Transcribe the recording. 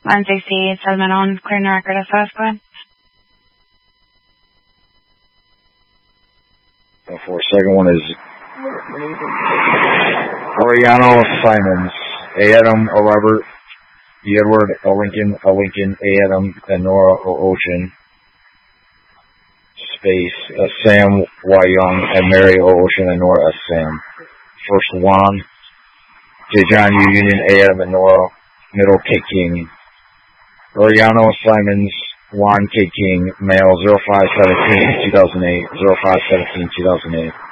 168, Settlement on, clearing the record of first, go ahead. For second one is Ariano Simons, A. Adam, A. Robert, E. Edward, A. Lincoln, A. Adam, and Nora O. Ocean, space, Sam Y. Young, and Mary O. Ocean, and Nora S. Sam. First Juan, J. John U. Union, A. Adam, and Nora, middle K. King. Ariano Simons, Juan K. King, male 0517-2008, 0517-2008.